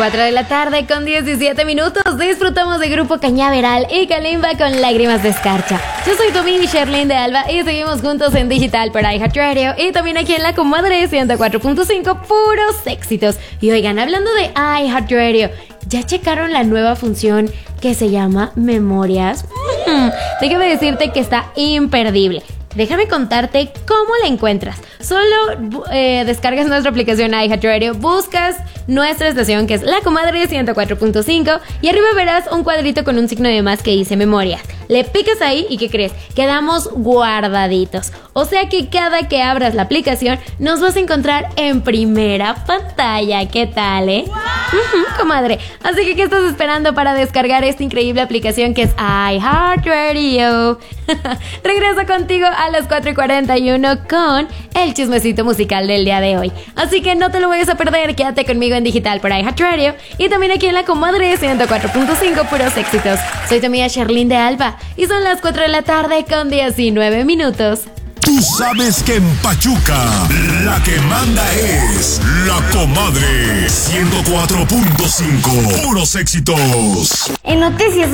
4 de la tarde con 17 minutos. Disfrutamos de Grupo Cañaveral y Kalimba con Lágrimas de Escarcha. Yo soy tu amiga Sherlyn de Alba y seguimos juntos en digital por iHeartRadio y también aquí en La Comadre 104.5, puros éxitos. Y oigan, hablando de iHeartRadio, ¿ya checaron la nueva función que se llama Memorias? Déjame decirte que está imperdible. Déjame contarte cómo la encuentras. Solo descargas nuestra aplicación iHeartRadio, buscas nuestra estación que es La Comadre 104.5 y arriba verás un cuadrito con un signo de más que dice Memorias. Le picas ahí y ¿qué crees? Quedamos guardaditos. O sea que cada que abras la aplicación nos vas a encontrar en primera pantalla. ¿Qué tal, comadre? Así que ¿qué estás esperando para descargar esta increíble aplicación que es iHeartRadio? Regreso contigo a las 4:41 con el chismecito musical del día de hoy. Así que no te lo vayas a perder, quédate conmigo en digital por iHeartRadio y también aquí en La Comadre 104.5, puros éxitos. Soy tu amiga Sherlyn de Alba y son las 4 de la tarde con 19 minutos. Tú sabes que en Pachuca la que manda es La Comadre 104.5, puros éxitos. En noticias